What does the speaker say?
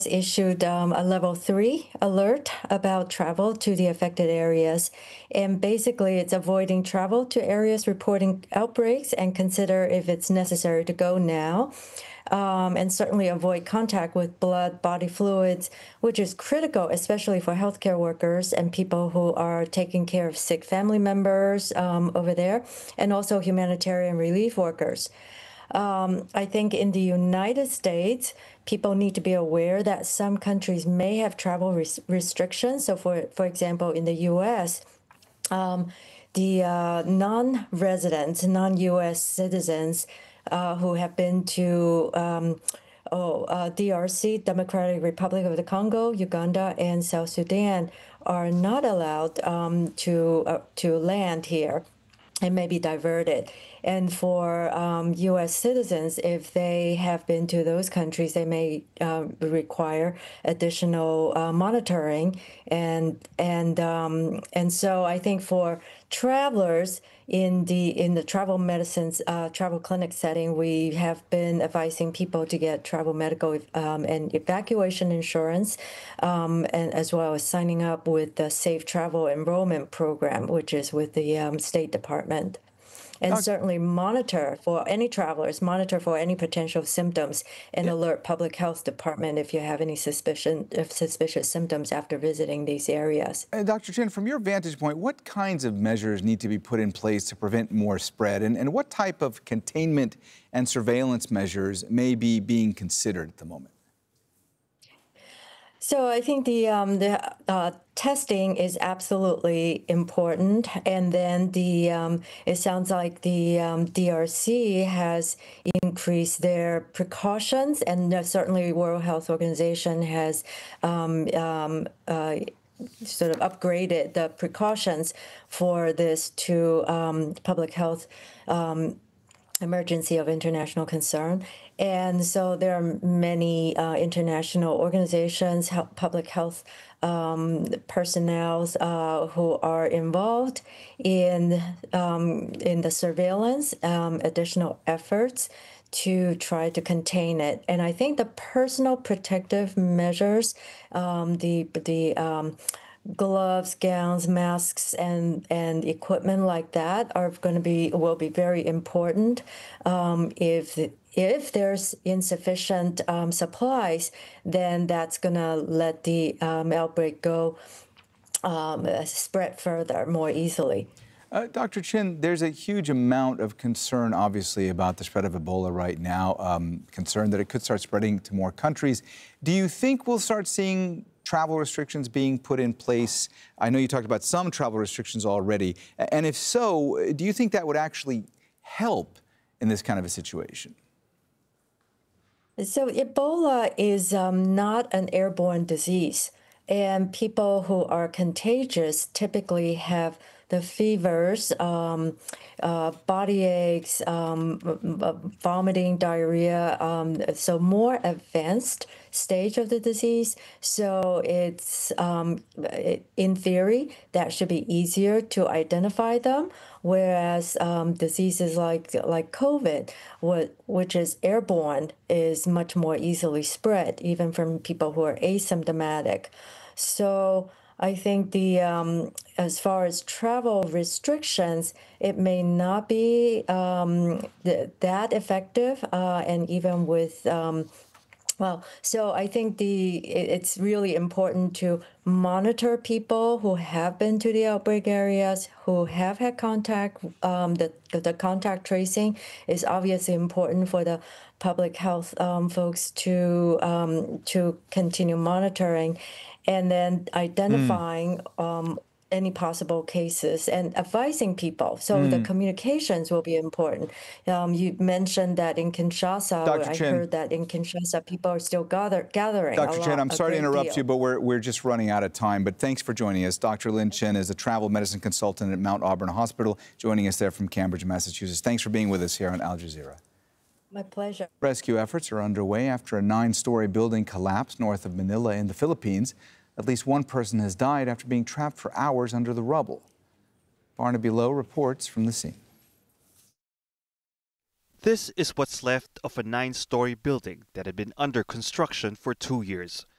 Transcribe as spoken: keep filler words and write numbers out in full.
issued um, a level three alert about travel to the affected areas. And basically, it's avoiding travel to areas reporting outbreaks and consider if it's necessary to go now. Um, and certainly avoid contact with blood, body fluids, which is critical, especially for healthcare workers and people who are taking care of sick family members um, over there, and also humanitarian relief workers. Um, I think in the United States, people need to be aware that some countries may have travel res- restrictions. So, for for example, in the U S, um, the uh, non-residents, non-U S citizens uh, who have been to um, oh, uh, D R C, Democratic Republic of the Congo, Uganda, and South Sudan are not allowed um, to uh, to land here and may be diverted. And for um, U S citizens, if they have been to those countries, they may uh, require additional uh, monitoring. And and um, and so I think for travelers in the in the travel medicines uh, travel clinic setting, we have been advising people to get travel medical um, and evacuation insurance, um, and as well as signing up with the Safe Travel Enrollment Program, which is with the um, State Department. And Doc- certainly monitor for any travelers, monitor for any potential symptoms, and yeah, alert public health department if you have any suspicion of suspicious symptoms after visiting these areas. uh, Doctor Chen, from your vantage point, what kinds of measures need to be put in place to prevent more spread? And, and what type of containment and surveillance measures may be being considered at the moment? So I think the um, the uh, testing is absolutely important, and then the um, it sounds like the um, D R C has increased their precautions, and uh, certainly World Health Organization has um, um, uh, sort of upgraded the precautions for this to um, public health um, emergency of international concern. And so there are many uh, international organizations, hel- public health um, personnel uh, who are involved in um, in the surveillance, um, additional efforts to try to contain it. And I think the personal protective measures, um, the the um, gloves, gowns, masks, and and equipment like that are going to be will be very important. Um, if if there's insufficient um, supplies, then that's going to let the um, outbreak go um, uh, spread further more easily. Uh, Doctor Chin, there's a huge amount of concern, obviously, about the spread of Ebola right now, um, concern that it could start spreading to more countries. Do you think we'll start seeing travel restrictions being put in place? I know you talked about some travel restrictions already. And if so, do you think that would actually help in this kind of a situation? So Ebola is um, not an airborne disease, and people who are contagious typically have the fevers, um, uh, body aches, um, vomiting, diarrhea, um, so more advanced stage of the disease. So it's um, it, in theory that should be easier to identify them, whereas um, diseases like like COVID, what, which is airborne, is much more easily spread, even from people who are asymptomatic. So I think the um, as far as travel restrictions, it may not be um, th- that effective, uh, and even with um, well, so I think the it- it's really important to monitor people who have been to the outbreak areas, who have had contact. Um, the the contact tracing is obviously important for the public health um, folks to um, to continue monitoring, and then Mm, identifying um, any possible cases and advising people. So the mm. communications will be important. Um, you mentioned that in Kinshasa, where Doctor I Chin, heard that in Kinshasa, people are still gather, gathering a Doctor Chen, lot, I'm a sorry to great interrupt you, deal. but we're, we're just running out of time. But thanks for joining us. Doctor Lin Chen is a travel medicine consultant at Mount Auburn Hospital, joining us there from Cambridge, Massachusetts. Thanks for being with us here on Al Jazeera. My pleasure. Rescue efforts are underway after a nine-story building collapsed north of Manila in the Philippines. At least one person has died after being trapped for hours under the rubble. Barnaby Lowe reports from the scene. This is what's left of a nine-story building that had been under construction for two years.